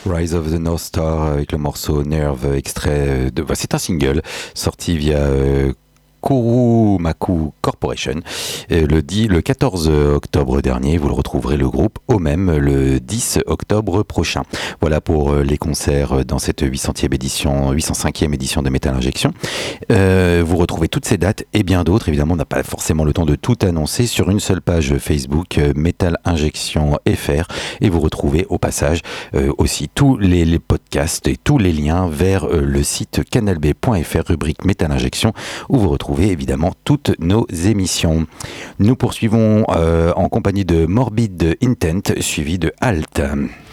Rise of the North Star avec le morceau Nerve, extrait de. C'est un single sorti via Kurumaku Corporation. Le 14 octobre dernier, vous le retrouverez le groupe au même le 10 octobre prochain. Voilà pour les concerts dans cette 800e édition, 805e édition de Metal Injection. Vous retrouvez toutes ces dates et bien d'autres. Évidemment, on n'a pas forcément le temps de tout annoncer sur une seule page Facebook, Metal Injection FR. Et vous retrouvez au passage aussi tous les podcasts et tous les liens vers le site canalb.fr, rubrique Metal Injection, où vous retrouvez évidemment toutes nos émissions. Nous poursuivons en compagnie de Morbid Intent, suivi de Halt.